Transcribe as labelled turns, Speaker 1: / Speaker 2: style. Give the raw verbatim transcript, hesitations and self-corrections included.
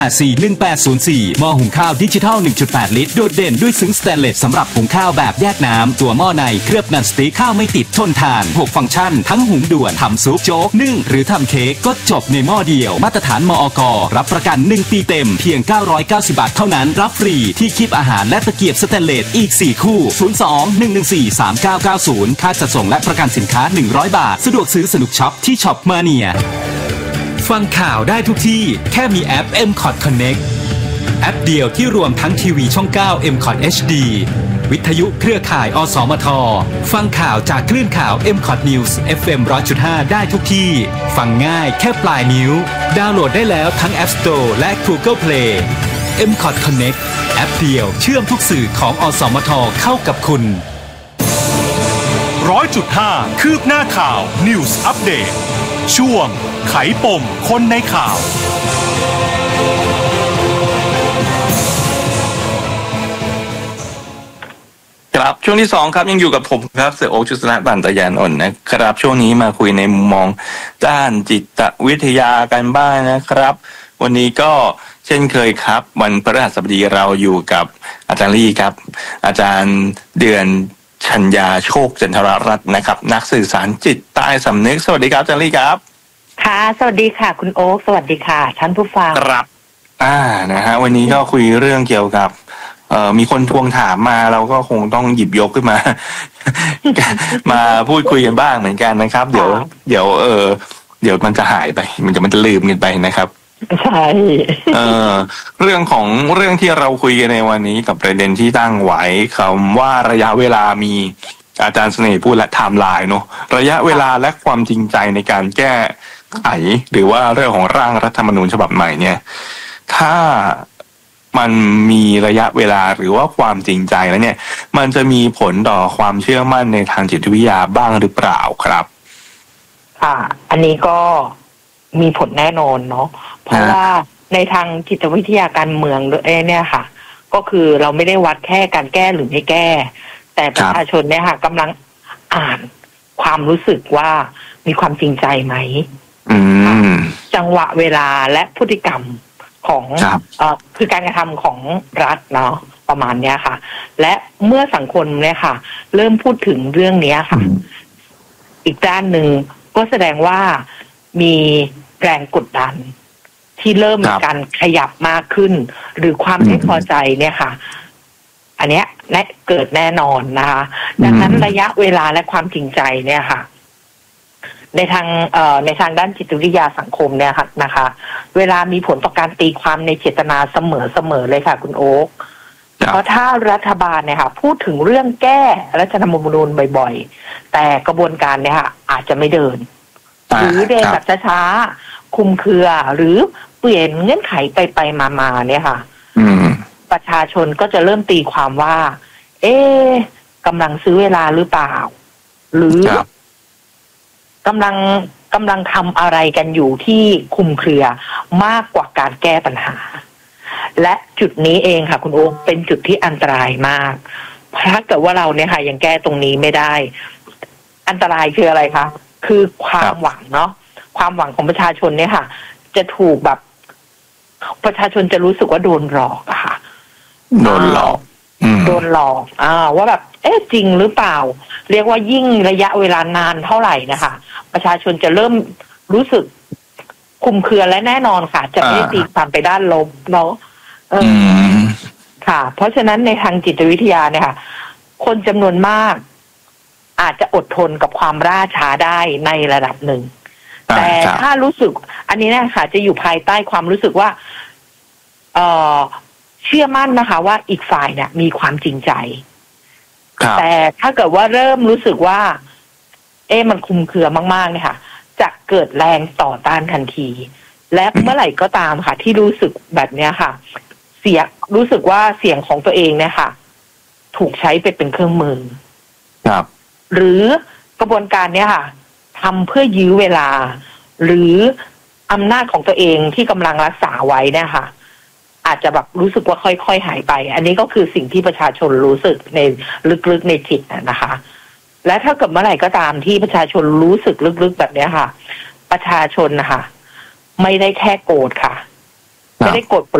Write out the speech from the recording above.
Speaker 1: สี่ หนึ่งแปดศูนย์สี่ หม้อหุงข้าวดิจิทัล หนึ่งจุดแปด ลิตรโดดเด่นด้วยซึ้งสแตนเลสสำหรับหุงข้าวแบบแยกน้ำตัวหม้อในเคลือบนันสติ๊กข้าวไม่ติดทนทานหกฟังก์ชันทั้งหุงด่วนทำซุปโจ๊กนึ่งหรือทำเค้กก็จบในหม้อเดียวมาตรฐานมอก.รับประกันหนึ่งปีเต็มเพียงเก้าร้อยเก้าสิบบาทเท่านั้นรับฟรีที่คีบอาหารและตะเกียบสแตนเลสอีกสี่คู่ศูนย์ สอง หนึ่ง หนึ่ง สี่ สาม เก้า เก้า ศูนย์ค่าจัดส่งและประกันสินค้าหนึ่งร้อยบาทสะดวกซื้อสนุกช็อปที่ช็อปมาเนียฟังข่าวได้ทุกที่แค่มีแอป เอ็ม คอท Connect แอปเดียวที่รวมทั้งทีวีช่อง เก้า เอ็ม คอท เอช ดี วิทยุเครือข่ายอสมทฟังข่าวจากคลื่นข่าว เอ็ม คอท News เอฟ เอ็ม หนึ่งร้อยจุดห้า ได้ทุกที่ฟังง่ายแค่ปลายนิ้วดาวน์โหลดได้แล้วทั้ง App Store และ Google Play เอ็ม คอท Connect แอปเดียวเชื่อมทุกสื่อของอสมทเข้ากับคุณ
Speaker 2: ร้อยจุดห้าคืบหน้าข่าว News Update ช่วงไขปมคนในข่าว
Speaker 3: ครับช่วงที่สองครับยังอยู่กับผมครับเสือโอ๊ค ชุสนะ บันตยานนท์นะครับช่วงนี้มาคุยในมุมมองด้านจิตวิทยากันบ้างนะครับวันนี้ก็เช่นเคยครับวันพฤหัสบดีเราอยู่กับอาจารย์ลี่ครับอาจารย์เดือนชัญญาโชคจันทรรัตน์นะครับนักสื่อสารจิตใต้สำนึกสวัสดีครับอาจารย์ลี่ครับ
Speaker 4: ค่ะสวัสดีค่ะคุณโอ๊คสวัสดีค่ะท่านผู้ฟัง
Speaker 3: ครับอ่านะฮะวันนี้ก็คุยเรื่องเกี่ยวกับเอ่อมีคนทวงถามมาเราก็คงต้องหยิบยกขึ้นมา มาพูดคุยกันบ้างเหมือนกันนะครับเดี๋ยวเดี๋ยวเออเดี๋ยวมันจะหายไปมันจะมันจะลืมกันไปนะครับ
Speaker 4: ใช่
Speaker 3: เออเรื่องของเรื่องที่เราคุยกันในวันนี้กับประเด็นที่ตั้งไว้คำว่าระยะเวลามีอาจารย์เสน่ห์พูดและไทม์ไลน์เนาะระยะเวลาและความจริงใจในการแก้ไขหรือว่าเรื่องของร่างรัฐธรรมนูญฉบับใหม่เนี่ยถ้ามันมีระยะเวลาหรือว่าความจริงใจแล้วเนี่ยมันจะมีผลต่อความเชื่อมั่นในทางจิตวิทยาบ้างหรือเปล่าครับ
Speaker 4: ค่ะอันนี้ก็มีผลแน่นอนเนาะเพราะว่าในทางจิตวิทยาการเมืองเนี่ยค่ะก็คือเราไม่ได้วัดแค่การแก้หรือไม่แก้แต่ประชาชนเนี่ยค่ะกำลังอ่านความรู้สึกว่ามีความจริงใจไหมจังหวะเวลาและพฤติกรรมของเอ่อคือการกระทำของรัฐเนาะประมาณเนี้ยค่ะและเมื่อสังคมเนี่ยค่ะเริ่มพูดถึงเรื่องนี้ค่ะอีกด้านหนึ่งก็แสดงว่ามีแรงกดดันที่เริ่มมีการขยับมากขึ้นหรือความไม่พอใจเนี่ยค่ะอันเนี้ยเกิดแน่นอนนะคะดังนั้นระยะเวลาและความจริงใจเนี่ยค่ะในทางเอ่อในทางด้านจิตวิทยาสังคมเนี่ยค่ะนะคะเวลามีผลต่อการตีความในเจตนาเสมอเสมอเลยค่ะคุณโอ๊คเพราะถ้ารัฐบาลเนี่ยค่ะพูดถึงเรื่องแก้รัฐธรรมนูญบ่อยๆแต่กระบวนการเนี่ยค่ะอาจจะไม่เดินหรือเดินแบบช้าๆคุมเครือหรือเปลี่ยนเงื่อนไขไปไปมาๆเนี่ยค่ะประชาชนก็จะเริ่มตีความว่าเอ๊ะกำลังซื้อเวลาหรือเปล่าหรือกำลังกำลังทำอะไรกันอยู่ที่คุมเครือมากกว่าการแก้ปัญหาและจุดนี้เองค่ะคุณโอ๊คเป็นจุดที่อันตรายมากถ้าเกิดว่าเราเนี่ยค่ะยังแก้ตรงนี้ไม่ได้อันตรายคืออะไรคะคือความหวังเนาะความหวังของประชาชนเนี่ยค่ะจะถูกแบบประชาชนจะรู้สึกว่าโดนหลอกอะค่ะ
Speaker 3: โดนหลอก
Speaker 4: โดนหลอกอ่าว่าแบบเอ๊ะจริงหรือเปล่าเรียกว่ายิ่งระยะเวลานานเท่าไหร่นะคะประชาชนจะเริ่มรู้สึกคุมเครือและแน่นอนค่ะจะไม่ได้ตีความไปด้านลบเนาะเออค่ะเพราะฉะนั้นในทางจิตวิทยาเนี่ยค่ะคนจำนวนมากอาจจะอดทนกับความล่าช้าได้ในระดับหนึ่งแต่ถ้ารู้สึกอันนี้นะค่ะจะอยู่ภายใต้ความรู้สึกว่าเอ่อเชื่อมั่นนะคะว่าอีกฝ่ายเนี่ยมีความจริงใจแต่ถ้าเกิดว่าเริ่มรู้สึกว่าเอ๊ะมันคุมเครือมากๆเนี่ยค่ะจะเกิดแรงต่อต้านทันทีและเมื่อไหร่ก็ตามค่ะที่รู้สึกแบบเนี้ยค่ะเสียรู้สึกว่าเสียงของตัวเองเนี่ยค่ะถูกใช้ไปเป็นเครื่องมือ
Speaker 3: ครับ
Speaker 4: หรือกระบวนการเนี้ยค่ะทำเพื่อยื้อเวลาหรืออำนาจของตัวเองที่กำลังรักษาไว้เนี่ยค่ะอาจจะแบบรู้สึกว่าค่อยๆหายไปอันนี้ก็คือสิ่งที่ประชาชนรู้สึกในลึกๆในจิตนะคะและถ้าเกิดเมื่อไหร่ก็ตามที่ประชาชนรู้สึกลึกๆแบบนี้ค่ะประชาชนนะคะไม่ได้แค่โกรธค่ะไม่ได้กดผล